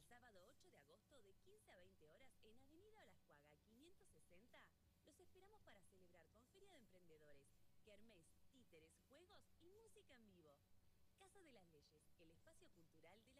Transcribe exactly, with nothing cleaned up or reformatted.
sábado ocho de agosto de quince a veinte horas en Avenida Olascuaga quinientos sesenta, los esperamos para celebrar con Feria de Emprendedores, kermés, títeres, juegos y música en vivo. Casa de las Leyes, el espacio cultural del